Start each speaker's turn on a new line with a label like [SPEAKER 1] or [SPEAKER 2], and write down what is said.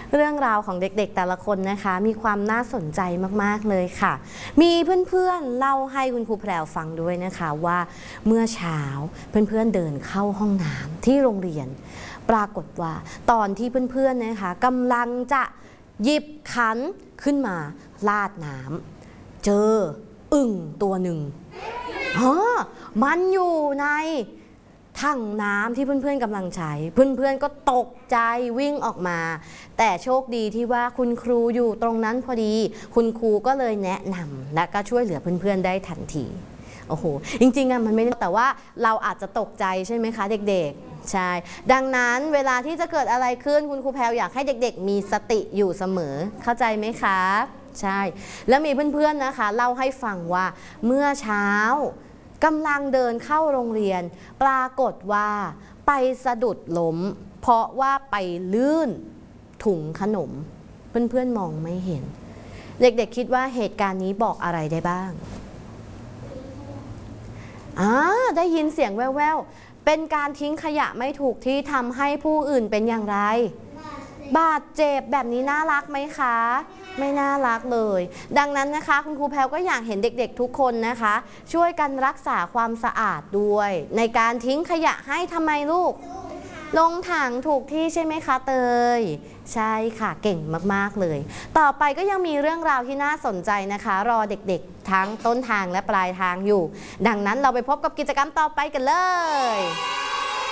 [SPEAKER 1] เรื่องราวของเด็กๆแต่ละคนนะคะมีความน่าสนใจมากๆเลยค่ะมีเพื่อนๆเล่าให้คุณครูแพรวฟังด้วยนะคะว่าเมื่อเช้าเพื่อนๆเดินเข้าห้องน้ำที่โรงเรียนปรากฏว่าตอนที่เพื่อนๆนะคะกำลังจะหยิบขันขึ้นมาลาดน้ำเจออึ่งตัวหนึ่งมันอยู่ในถังน้ำที่เพื่อนๆกำลังใช้เพื่อนๆก็ตกใจวิ่งออกมาแต่โชคดีที่ว่าคุณครูอยู่ตรงนั้นพอดีคุณครูก็เลยแนะนำและก็ช่วยเหลือเพื่อนๆได้ทันทีโอ้โหจริงๆมันไม่ได้แต่ว่าเราอาจจะตกใจใช่ไหมคะเด็กๆใช่ดังนั้นเวลาที่จะเกิดอะไรขึ้นคุณครูแพรวอยากให้เด็กๆมีสติอยู่เสมอเข้าใจไหมคะใช่แล้วมีเพื่อนๆนะคะเล่าให้ฟังว่าเมื่อเช้ากำลังเดินเข้าโรงเรียนปรากฏว่าไปสะดุดล้มเพราะว่าไปลื่นถุงขนมเพื่อนๆมองไม่เห็นเด็กๆคิดว่าเหตุการณ์นี้บอกอะไรได้บ้างได้ยินเสียงแว่วๆเป็นการทิ้งขยะไม่ถูกที่ทำให้ผู้อื่นเป็นอย่างไรบาดเจ็บแบบนี้น่ารักไหมคะไม่น่ารักเลยดังนั้นนะคะคุณครูแพรวก็อยากเห็นเด็กๆทุกคนนะคะช่วยกันรักษาความสะอาดด้วยในการทิ้งขยะให้ทำไมลูกลงถังถูกที่ใช่ไหมคะเตยใช่ค่ะเก่งมากๆเลยต่อไปก็ยังมีเรื่องราวที่น่าสนใจนะคะรอเด็กๆทั้งต้นทางและปลายทางอยู่ดังนั้นเราไปพบกับกิจกรรมต่อไปกันเลย